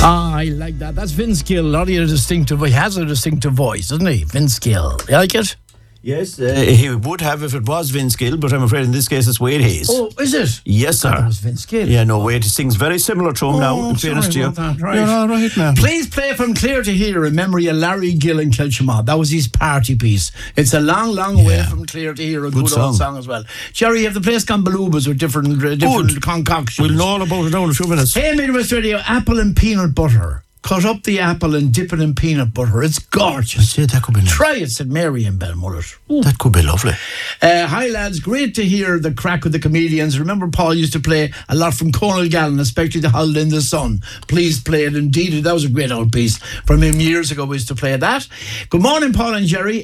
I like that. That's Vince Gill. He has a distinctive voice, doesn't he? Vince Gill. You like it? Yes, he would have if it was Vince Gill, but I'm afraid in this case it's Wade Hayes. Oh, is it? Yes, sir. That was Vince Gill. Yeah, no, Wade sings very similar to him now, in fairness to you. Right. You're all right now. Please play From Clear to Here in memory of Larry Gill in Kilchimod. That was his party piece. It's a long, long way from Clear to Here. A good old song as well. Jerry, have the place gone balubas with different concoctions? We'll know all about it now in a few minutes. Hey, Midwest Radio, apple and peanut butter. Cut up the apple and dip it in peanut butter. It's gorgeous. That could be nice. Try it, said Mary in Belmullet. That could be lovely. Hi, lads. Great to hear the crack with the comedians. Remember, Paul used to play a lot from Conal Gallen, especially The Holiday in the Sun. Please play it. Indeed, that was a great old piece from him years ago. We used to play that. Good morning, Paul and Jerry.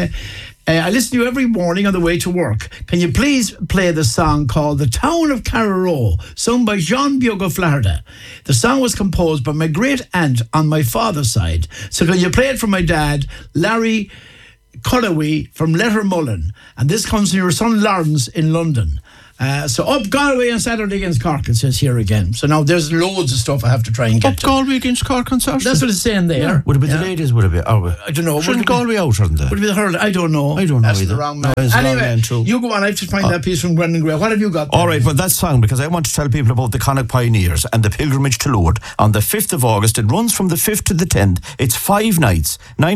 I listen to you every morning on the way to work. Can you please play the song called The Town of Carraroe, sung by Jean Biogoflarda? The song was composed by my great aunt on my father's side. So can you play it for my dad, Larry Culloway from Lettermullen? And this comes from your son Lawrence in London. So up Galway on Saturday against Cork, it says here again. So now there's loads of stuff I have to try and get up to. Galway against Cork on Saturday? That's what it's saying there. Yeah. Would it be the ladies? Would it be? I don't know. Shouldn't Galway out, shouldn't they? Would it be the hurling? I don't know. I don't know That's either. The wrong man. No, anyway, you go on. I have to find that piece from Brendan Gray. What have you got there? All right, well, that song, because I want to tell people about the Connacht Pioneers and the pilgrimage to Lourdes on the 5th of August. It runs from the 5th to the 10th. It's 5 nights,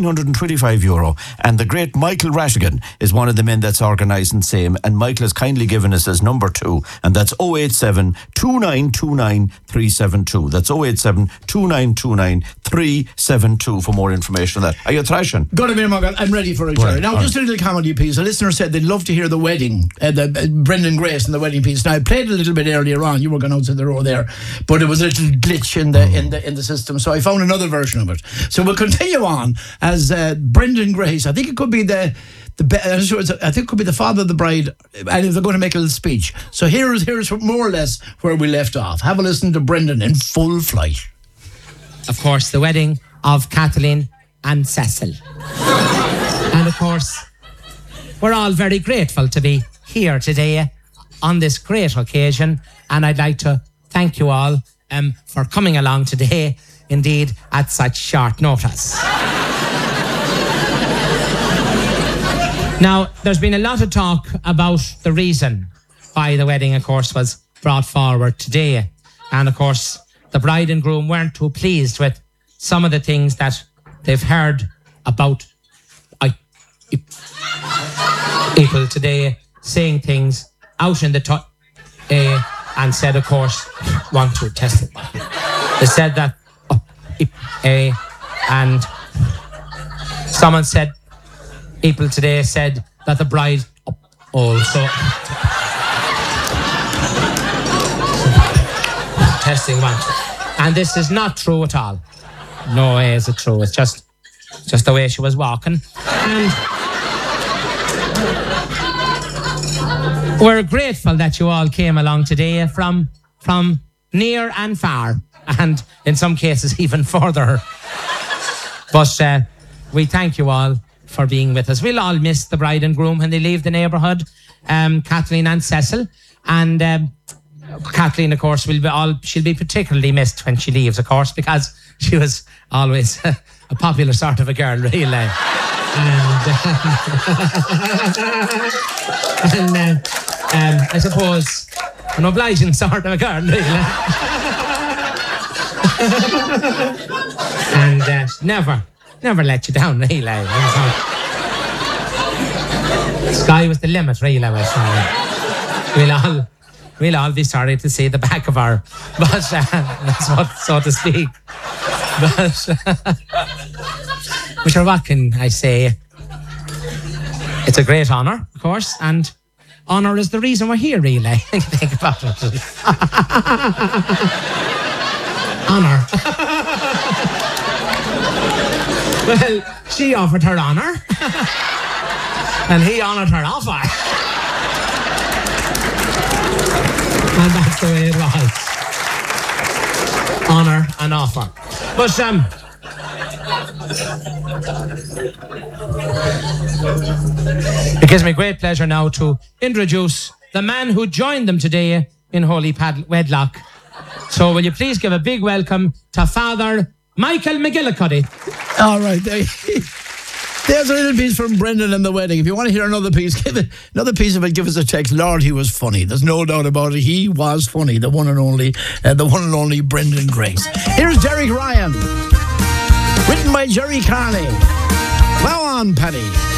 €925. And the great Michael Rattigan is one of the men that's organising same. And Michael has kindly given us his number 2. And that's 087 2929 372. That's 087 2929 372 for more information on that. Are you thrashing? Got to be, I'm ready for it, Jerry. Now, just a little comedy piece. A listener said they'd love to hear the wedding, Brendan Grace and the wedding piece. Now, I played a little bit earlier on. You were going outside the row there, but it was a little glitch in the system, so I found another version of it. So we'll continue on as Brendan Grace. I think it could be I think it could be the father of the bride, and they're going to make a little speech. So here's more or less where we left off. Have a listen to Brendan in full flight. Of course, the wedding of Kathleen and Cecil. And of course, we're all very grateful to be here today on this great occasion, and I'd like to thank you all for coming along today, indeed, at such short notice. Now, there's been a lot of talk about the reason why the wedding, of course, was brought forward today. And, of course, the bride and groom weren't too pleased with some of the things that they've heard about people today saying things out in the and said, of course, want to testify. They said that and someone said, people today said that the bride also testing one. And this is not true at all. No way is it true. It's just the way she was walking. And we're grateful that you all came along today from near and far, and in some cases even further. But we thank you all for being with us. We'll all miss the bride and groom when they leave the neighbourhood, Kathleen and Cecil. And Kathleen, of course, she'll be particularly missed when she leaves, of course, because she was always a popular sort of a girl, really. And I suppose an obliging sort of a girl, really. And never let you down, really. Sky was the limit, really. We'll all be sorry to see the back of her, but that's what, so to speak. But what can I say? It's a great honour, of course, and honour is the reason we're here, really. Think about it. Honour. Well, she offered her honour, and he honoured her offer. And that's the way it was. Honour and offer. But it gives me great pleasure now to introduce the man who joined them today in holy wedlock, So will you please give a big welcome to Father Michael McGillicuddy. All right, there's a little piece from Brendan and the wedding. If you want to hear another piece, give us a text. Lord, he was funny. There's no doubt about it. He was funny. The one and only Brendan Grace. Here's Derek Ryan, written by Jerry Carney. Go on, Paddy.